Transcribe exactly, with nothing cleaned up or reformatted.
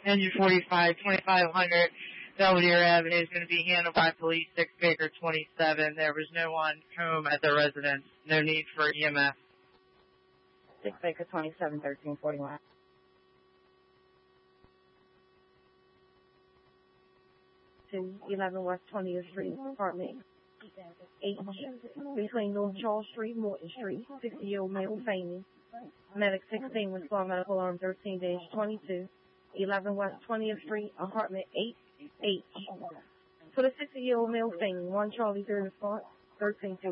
Engine forty-five, twenty-five hundred Belvedere Avenue is going to be handled by police, six Baker twenty-seven. There was no one home at the residence. No need for E M S. six Baker twenty-seven, thirteen forty-one. To eleven West twentieth Street, apartment H, between North Charles Street, Morton Street, sixty-year-old male fainting. Medic sixteen was called medical alarm thirteen dash twenty-two, eleven West twentieth Street, apartment eight H. For the sixty-year-old male fainting, one Charlie third response, thirteen